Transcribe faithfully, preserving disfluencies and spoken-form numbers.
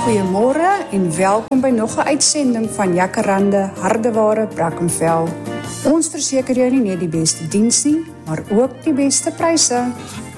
Goeiemôre en welkom by nog 'n uitsending van Jacaranda Hardeware Brackenfell. Ons verseker jou nie net die beste diens nie, maar ook die beste pryse.